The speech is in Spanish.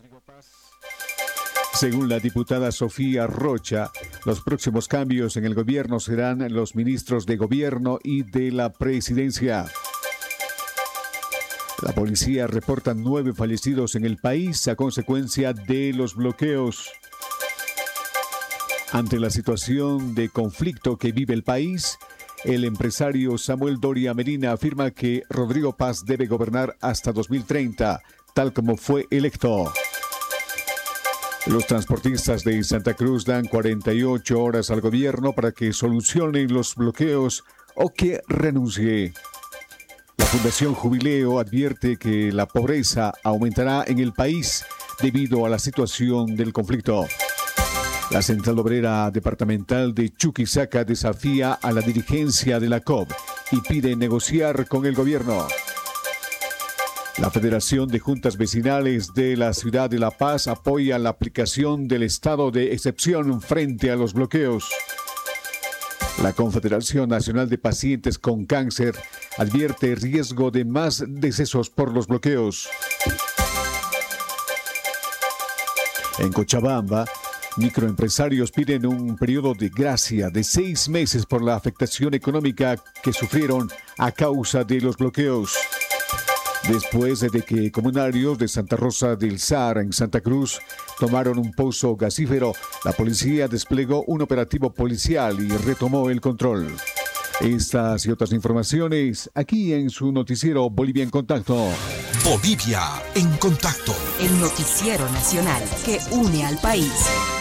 Según la diputada Sofía Rocha, los próximos cambios en el gobierno serán los ministros de gobierno y de la presidencia. La policía reporta 9 fallecidos en el país a consecuencia de los bloqueos. Ante la situación de conflicto que vive el país, el empresario Samuel Doria Medina afirma que Rodrigo Paz debe gobernar hasta 2030, tal como fue electo. Los transportistas de Santa Cruz dan 48 horas al gobierno para que solucionen los bloqueos o que renuncie. La Fundación Jubileo advierte que la pobreza aumentará en el país debido a la situación del conflicto. La Central Obrera Departamental de Chuquisaca desafía a la dirigencia de la COP y pide negociar con el gobierno. La Federación de Juntas Vecinales de la Ciudad de La Paz apoya la aplicación del estado de excepción frente a los bloqueos. La Confederación Nacional de Pacientes con Cáncer advierte riesgo de más decesos por los bloqueos. En Cochabamba, microempresarios piden un periodo de gracia de 6 meses por la afectación económica que sufrieron a causa de los bloqueos. Después de que comunarios de Santa Rosa del Sar en Santa Cruz tomaron un pozo gasífero, la policía desplegó un operativo policial y retomó el control. Estas y otras informaciones aquí en su noticiero Bolivia en Contacto. Bolivia en Contacto. El noticiero nacional que une al país.